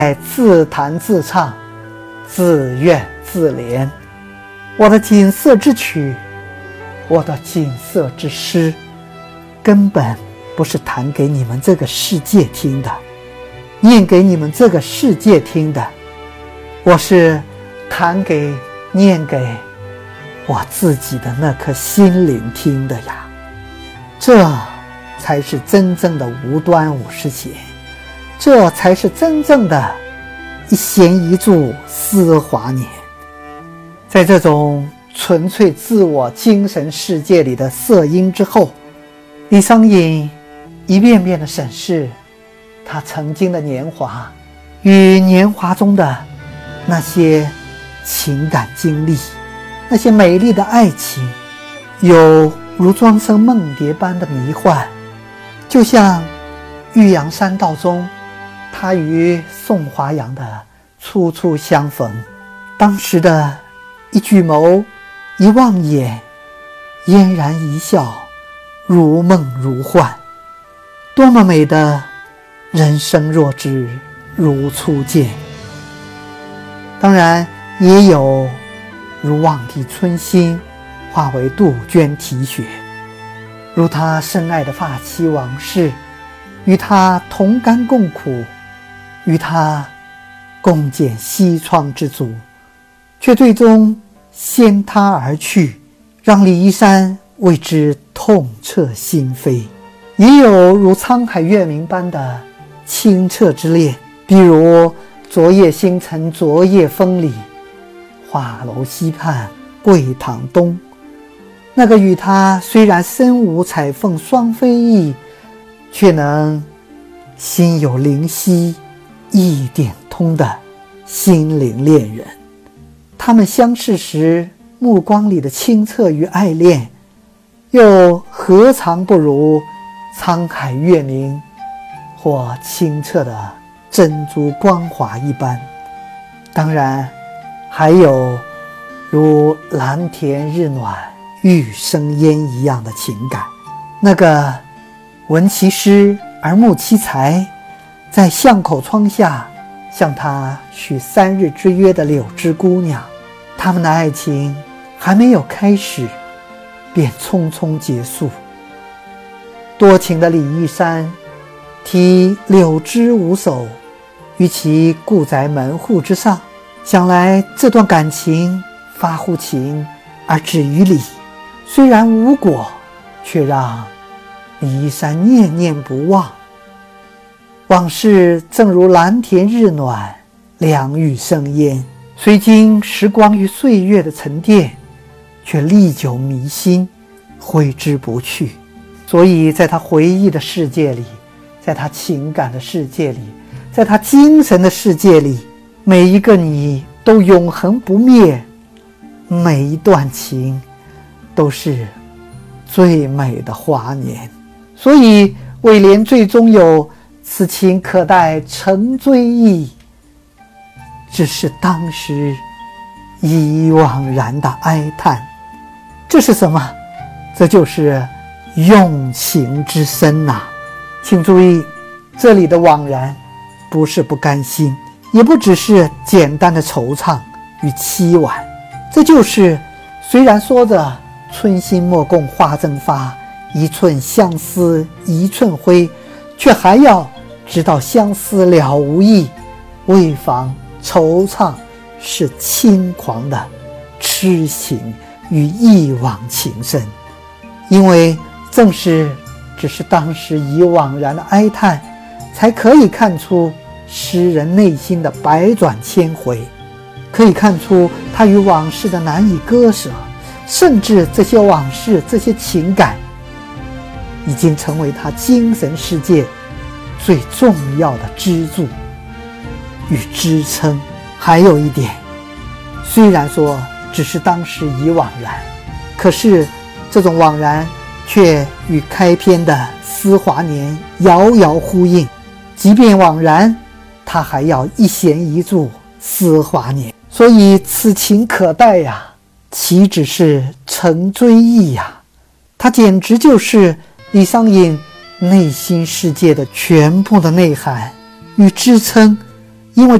自弹自唱，自怨自怜。我的锦瑟之曲，我的锦瑟之诗，根本不是弹给你们这个世界听的，念给你们这个世界听的，我是念给我自己的那颗心灵听的呀。这才是真正的无端50弦，这才是真正的一弦一柱思华年。在这种纯粹自我精神世界里的色音之后，李商隐一遍遍地审视他曾经的年华与年华中的那些情感经历，那些美丽的爱情，有如庄生梦蝶般的迷幻，就像玉阳山道中他与宋华阳的初初相逢，当时的一举眸一望眼，嫣然一笑，如梦如幻，多么美的人生若只如初见。当然也有如望帝春心化为杜鹃啼血，如他深爱的发妻王氏，与他同甘共苦，与他共剪西窗之烛，却最终先他而去，让李义山为之痛彻心扉。也有如沧海月明般的清澈之恋，比如昨夜星辰昨夜风里，画楼西畔桂堂东。那个与他虽然身无彩凤双飞翼，却能心有灵犀一点通的心灵恋人。他们相视时目光里的清澈与爱恋，又何尝不如沧海月明或清澈的珍珠光华一般。当然还有如蓝田日暖玉生烟一样的情感，那个闻其诗而慕其才，在巷口窗下向他许3日之约的柳枝姑娘，他们的爱情还没有开始便匆匆结束。多情的李义山提柳枝舞手于其故宅门户之上，想来这段感情发乎情而止于理，虽然无果，却让李义山念念不忘。往事正如蓝田日暖凉玉生烟，虽经时光与岁月的沉淀，却历久弥新，挥之不去。所以在他回忆的世界里，在他情感的世界里，在他精神的世界里，每一个你都永恒不灭，每一段情都是最美的华年。所以尾联最终有此情可待成追忆，只是当时已惘然的哀叹。这是什么？这就是用情之深呐。请注意，这里的惘然不是不甘心，也不只是简单的惆怅与凄婉，这就是虽然说着春心莫共花争发，一寸相思一寸灰，却还要知道相思了无益，为防惆怅是轻狂的痴情与一往情深。因为正是只是当时已惘然的哀叹，才可以看出诗人内心的百转千回，可以看出他与往事的难以割舍，甚至这些往事这些情感已经成为他精神世界最重要的支柱与支撑。还有一点，虽然说只是当时已惘然，可是这种惘然却与开篇的思华年遥遥呼应。即便惘然，他还要一弦一柱思华年。所以此情可待呀，岂只是成追忆呀？它简直就是李商隐内心世界的全部的内涵与支撑